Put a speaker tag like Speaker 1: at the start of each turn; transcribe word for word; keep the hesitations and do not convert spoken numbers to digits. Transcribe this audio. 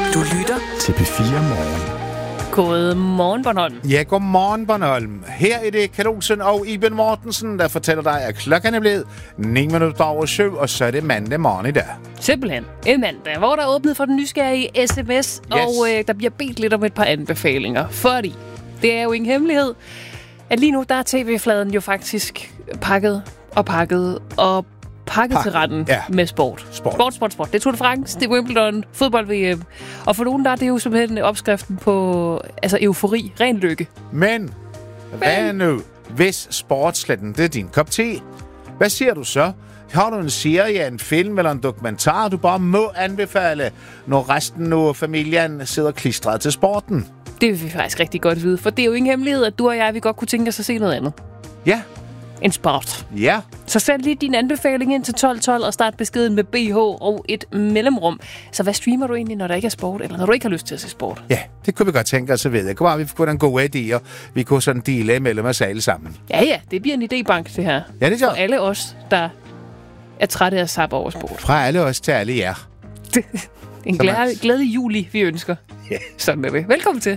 Speaker 1: Du lytter
Speaker 2: til P fire Morgen.
Speaker 3: God morgen, Bornholm.
Speaker 4: Ja, god morgen, Bornholm. Her er det Kalolsen og Iben Mortensen, der fortæller dig, at klokken er blevet ni minutter over syv, og så er det mandag morgen i dag.
Speaker 3: Simpelthen en mandag, hvor der er åbnet for den nysgerrige sms, yes. og øh, der bliver bedt lidt om et par anbefalinger. Fordi det er jo ingen hemmelighed, at lige nu der er tv-fladen jo faktisk pakket og pakket og pakket Pakke. til retten ja. med sport.
Speaker 4: Sport.
Speaker 3: Sport, sport, sport. Det er Tour de France, det er Wimbledon, fodbold-V M. Og for nogen der er det jo simpelthen opskriften på altså eufori, ren lykke.
Speaker 4: Men, hvad nu, hvis sportsletten det er din kop te? Hvad siger du så? Har du en serie, en film eller en dokumentar, du bare må anbefale, når resten af familien sidder klistret til sporten?
Speaker 3: Det vil vi faktisk rigtig godt vide, for det er jo ingen hemmelighed, at du og jeg vi godt kunne tænke os at se noget andet.
Speaker 4: Ja.
Speaker 3: En sport.
Speaker 4: Ja.
Speaker 3: Så send lige din anbefaling ind til tolv tolv og start beskeden med B H og et mellemrum. Så hvad streamer du egentlig, når der ikke er sport, eller når du ikke har lyst til at se sport?
Speaker 4: Ja, det kunne vi godt tænke os at vide. Kom bare, vi kunne en god idé, og vi kunne sådan dele mellem os alle sammen.
Speaker 3: Ja, ja, det bliver en idébank, det her.
Speaker 4: Ja, det gør.
Speaker 3: For alle os, der er trætte af at sappe over sport.
Speaker 4: Fra alle os til alle jer.
Speaker 3: En glæde, glæde juli, vi ønsker.
Speaker 4: Ja.
Speaker 3: Sådan er det. Velkommen til.